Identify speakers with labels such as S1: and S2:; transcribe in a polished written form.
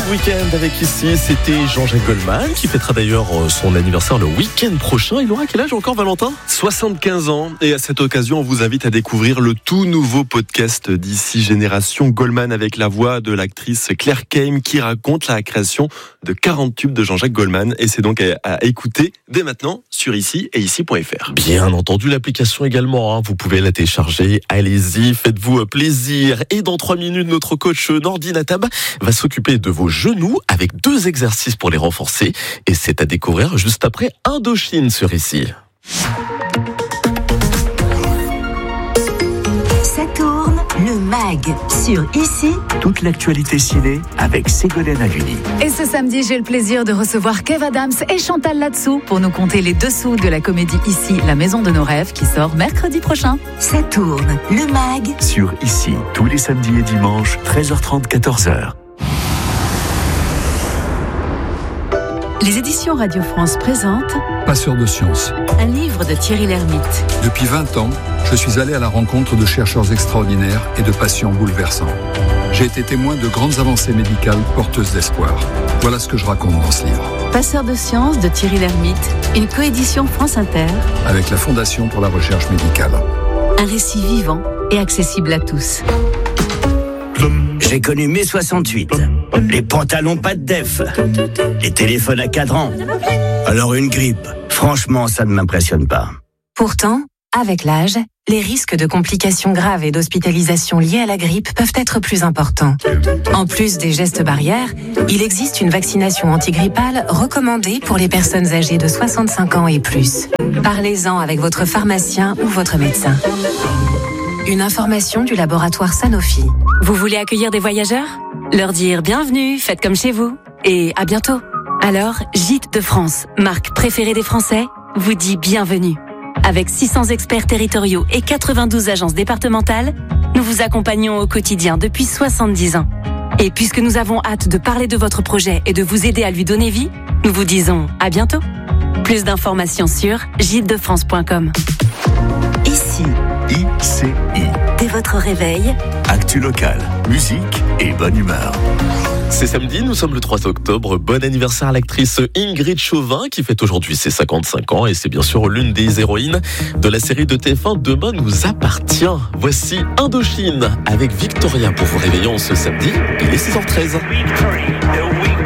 S1: Week-end avec ici, c'était Jean-Jacques Goldman qui fêtera d'ailleurs son anniversaire le week-end prochain. Il aura quel âge encore, Valentin ?
S2: 75 ans. Et à cette occasion, on vous invite à découvrir le tout nouveau podcast d'ici Génération Goldman avec la voix de l'actrice Claire Kame qui raconte la création de 40 tubes de Jean-Jacques Goldman. Et c'est donc à écouter dès maintenant sur ici et ici.fr.
S1: Bien entendu, l'application également, vous pouvez la télécharger. Allez-y, faites-vous plaisir. Et dans 3 minutes, notre coach Nordine Atab va s'occuper de vos genoux avec 2 exercices pour les renforcer. Et c'est à découvrir juste après Indochine sur ici.
S3: Ça tourne, le MAG sur ici.
S4: Toute l'actualité ciné avec Ségolène Haluni.
S5: Et ce samedi, j'ai le plaisir de recevoir Kev Adams et Chantal Latsou pour nous conter les dessous de la comédie Ici, la maison de nos rêves qui sort mercredi prochain.
S3: Ça tourne, le MAG
S4: Sur ici, tous les samedis et dimanches, 13h30, 14h.
S6: Les éditions Radio France présentent
S7: Passeur de science.
S6: un livre de Thierry Lhermitte.
S7: Depuis 20 ans, je suis allé à la rencontre de chercheurs extraordinaires et de patients bouleversants. J'ai été témoin de grandes avancées médicales porteuses d'espoir. Voilà ce que je raconte dans ce livre.
S6: Passeur de science de Thierry Lhermitte, une coédition France Inter,
S7: Avec la Fondation pour la recherche médicale.
S6: un récit vivant et accessible à tous.
S8: J'ai connu mai 68. Les pantalons pas de def. Les téléphones à cadran. Alors une grippe, franchement, ça ne m'impressionne pas.
S3: Pourtant, avec l'âge, les risques de complications graves et d'hospitalisation liées à la grippe peuvent être plus importants. En plus des gestes barrières, il existe une vaccination antigrippale recommandée pour les personnes âgées de 65 ans et plus. Parlez-en avec votre pharmacien ou votre médecin. Une information du laboratoire Sanofi.
S9: Vous voulez accueillir des voyageurs ? Leur dire bienvenue, faites comme chez vous et à bientôt. Alors, Gîtes de France, marque préférée des Français, vous dit bienvenue. Avec 600 experts territoriaux et 92 agences départementales, nous vous accompagnons au quotidien depuis 70 ans. Et puisque nous avons hâte de parler de votre projet et de vous aider à lui donner vie, nous vous disons à bientôt. Plus d'informations sur gîtesdefrance.com.
S3: Ici,
S4: ICI.
S3: dès votre réveil,
S4: Actu locale, musique et bonne humeur.
S1: C'est samedi, nous sommes le 3 octobre. Bon anniversaire à l'actrice Ingrid Chauvin qui fête aujourd'hui ses 55 ans et c'est bien sûr l'une des héroïnes de la série de TF1 Demain nous appartient. Voici Indochine avec Victoria pour vous réveiller ce samedi. Il est 6h13.